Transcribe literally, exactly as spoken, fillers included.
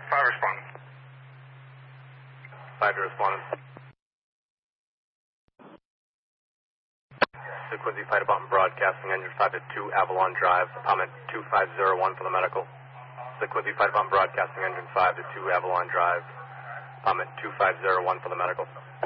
Five responding. Five to respondent. The Quincy Fire Department broadcasting engine five to two Avalon Drive, comment two five zero one for the medical. The Quincy Fire Department broadcasting engine five to two Avalon Drive, comment two five zero one for the medical.